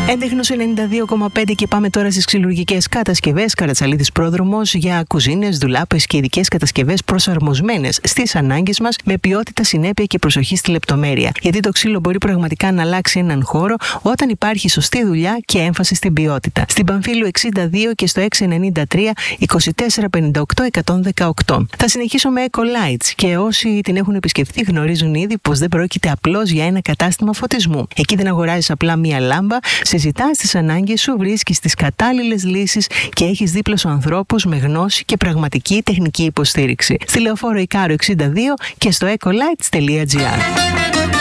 Έντεχνος 92,5 και πάμε τώρα στις ξυλουργικές κατασκευές. Καρατσαλίδης πρόδρομος για κουζίνες, ντουλάπες και ειδικές κατασκευές προσαρμοσμένες στις ανάγκες μας με ποιότητα, συνέπεια και προσοχή στη λεπτομέρεια. Γιατί το ξύλο μπορεί πραγματικά να αλλάξει έναν χώρο όταν υπάρχει σωστή δουλειά και έμφαση στην ποιότητα. Στην Παμφύλου 62 και στο 693 24 58 118. Θα συνεχίσω με Ecolights και όσοι την έχουν επισκεφθεί γνωρίζουν ήδη πως δεν πρόκειται απλώς για ένα κατάστημα φωτισμού. Εκεί δεν αγοράζεις απλά μία λάμπα, συζητάς τις ανάγκες σου, βρίσκεις τις κατάλληλες λύσεις και έχεις δίπλα σου ανθρώπους με γνώση και πραγματική τεχνική υποστήριξη. Στη Λεωφόρο Ικάρου 62 και στο ecolights.gr.